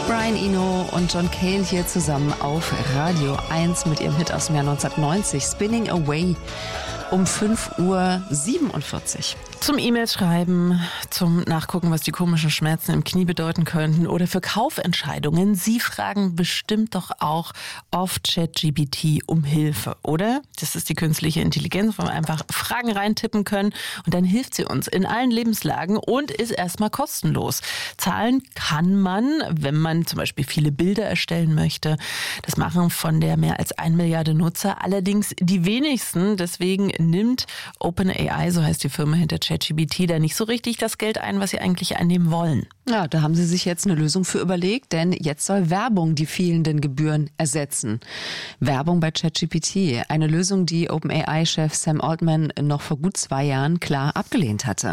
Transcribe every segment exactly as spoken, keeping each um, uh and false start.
Brian Eno und John Cale hier zusammen auf Radio eins mit ihrem Hit aus dem Jahr neunzehnhundertneunzig, Spinning Away, um fünf Uhr siebenundvierzig. Zum E-Mails schreiben, zum Nachgucken, was die komischen Schmerzen im Knie bedeuten könnten oder für Kaufentscheidungen. Sie fragen bestimmt doch auch oft ChatGPT um Hilfe, oder? Das ist die künstliche Intelligenz, wo wir einfach Fragen reintippen können und dann hilft sie uns in allen Lebenslagen und ist erstmal kostenlos. Zahlen kann man, wenn man zum Beispiel viele Bilder erstellen möchte. Das machen von der mehr als eine Milliarde Nutzer allerdings die wenigsten. Deswegen nimmt OpenAI, so heißt die Firma hinter ChatGPT, da nicht so richtig das Geld ein, was sie eigentlich einnehmen wollen. Ja, da haben sie sich jetzt eine Lösung für überlegt, denn jetzt soll Werbung die fehlenden Gebühren ersetzen. Werbung bei ChatGPT, eine Lösung, die OpenAI-Chef Sam Altman noch vor gut zwei Jahren klar abgelehnt hatte.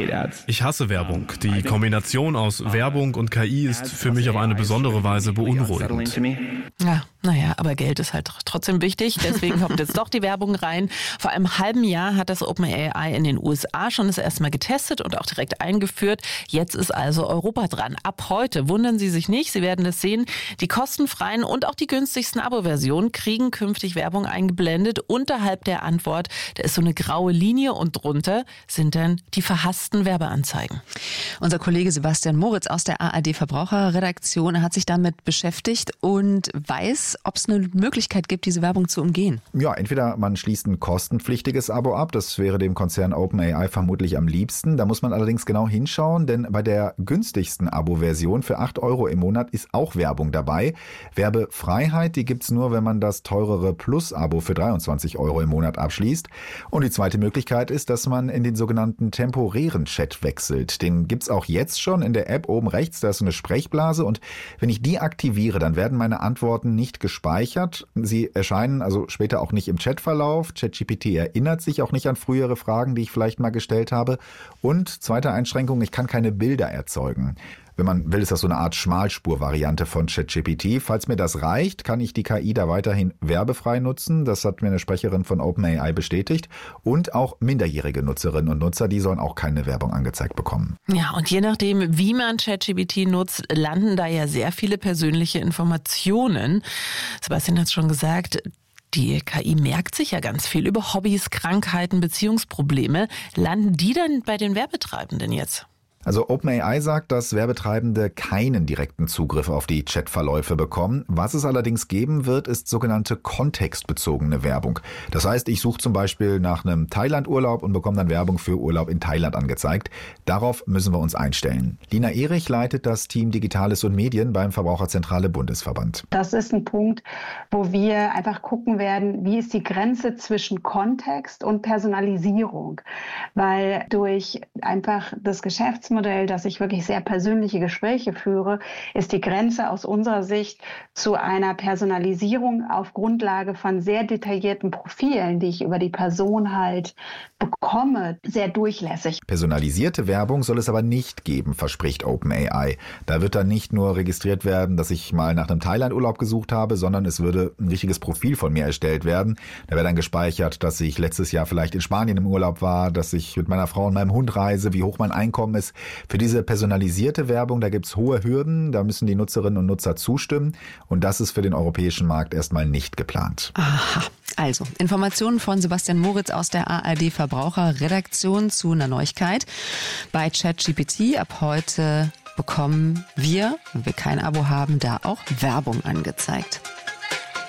Ich hasse Werbung. Die Kombination aus Werbung und K I ist für mich auf eine besondere Weise beunruhigend. Ja, naja, aber Geld ist halt trotzdem wichtig, deswegen kommt jetzt doch die Werbung rein. Vor einem halben Jahr hat das OpenAI in den U S A schon das erste Mal getestet und auch direkt eingeführt. Jetzt ist also Europa dran. Ab heute, wundern Sie sich nicht, Sie werden das sehen, die kostenfreien und auch die günstigsten Abo-Versionen kriegen künftig Werbung eingeblendet. Unterhalb der Antwort, da ist so eine graue Linie und drunter sind dann die verhassten Werbeanzeigen. Unser Kollege Sebastian Moritz aus der A R D-Verbraucherredaktion hat sich damit beschäftigt und weiß, ob es eine Möglichkeit gibt, diese Werbung zu umgehen. Ja, entweder man schließt ein kostenpflichtiges Abo ab, das wäre dem Konzern OpenAI vermutlich am liebsten. Da muss man allerdings genau hinschauen, denn bei der günstigsten Abo-Version für acht Euro im Monat ist auch Werbung dabei. Werbefreiheit, die gibt's nur, wenn man das teurere Plus-Abo für dreiundzwanzig Euro im Monat abschließt. Und die zweite Möglichkeit ist, dass man in den sogenannten temporären Chat wechselt. Den gibt's auch jetzt schon in der App oben rechts, da ist so eine Sprechblase und wenn ich die aktiviere, dann werden meine Antworten nicht gespeichert. Sie erscheinen also später auch nicht im Chatverlauf. ChatGPT erinnert sich auch nicht an frühere Fragen, die ich vielleicht mal gestellt habe. Und zweite Einschränkung, ich kann keine Bilder erzeugen. Wenn man will, ist das so eine Art Schmalspur-Variante von ChatGPT. Falls mir das reicht, kann ich die K I da weiterhin werbefrei nutzen. Das hat mir eine Sprecherin von OpenAI bestätigt. Und auch minderjährige Nutzerinnen und Nutzer, die sollen auch keine Werbung angezeigt bekommen. Ja, und je nachdem, wie man ChatGPT nutzt, landen da ja sehr viele persönliche Informationen. Sebastian hat es schon gesagt, die K I merkt sich ja ganz viel über Hobbys, Krankheiten, Beziehungsprobleme. Landen die dann bei den Werbetreibenden jetzt? Also OpenAI sagt, dass Werbetreibende keinen direkten Zugriff auf die Chatverläufe bekommen. Was es allerdings geben wird, ist sogenannte kontextbezogene Werbung. Das heißt, ich suche zum Beispiel nach einem Thailand-Urlaub und bekomme dann Werbung für Urlaub in Thailand angezeigt. Darauf müssen wir uns einstellen. Lina Erich leitet das Team Digitales und Medien beim Verbraucherzentrale Bundesverband. Das ist ein Punkt, wo wir einfach gucken werden, wie ist die Grenze zwischen Kontext und Personalisierung. Weil durch einfach das Geschäftsmodell, dass ich wirklich sehr persönliche Gespräche führe, ist die Grenze aus unserer Sicht zu einer Personalisierung auf Grundlage von sehr detaillierten Profilen, die ich über die Person halt bekomme, sehr durchlässig. Personalisierte Werbung soll es aber nicht geben, verspricht OpenAI. Da wird dann nicht nur registriert werden, dass ich mal nach einem Thailand-Urlaub gesucht habe, sondern es würde ein richtiges Profil von mir erstellt werden. Da wäre dann gespeichert, dass ich letztes Jahr vielleicht in Spanien im Urlaub war, dass ich mit meiner Frau und meinem Hund reise, wie hoch mein Einkommen ist. Für diese personalisierte Werbung, da gibt es hohe Hürden, da müssen die Nutzerinnen und Nutzer zustimmen und das ist für den europäischen Markt erstmal nicht geplant. Aha. Also, Informationen von Sebastian Moritz aus der A R D-Verbraucherredaktion zu einer Neuigkeit. Bei ChatGPT ab heute bekommen wir, wenn wir kein Abo haben, da auch Werbung angezeigt.